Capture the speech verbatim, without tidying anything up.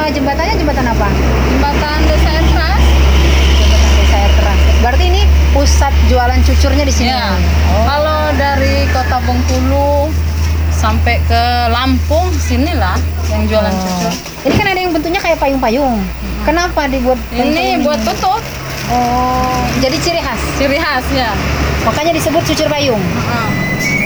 Nama jembatannya jembatan apa? Jembatan Desa Air Keras. Jembatan Desa Air Keras. Berarti ini pusat jualan cucurnya di sini. Ya. Oh. Kalau dari Kota Bengkulu sampai ke Lampung sinilah yang jualan Oh. cucur. Ini kan ada yang bentuknya kayak payung-payung. Hmm. Kenapa dibuat Ini buat tutup. Oh, jadi ciri khas. Ciri khas ya. Makanya disebut cucur payung. Heeh.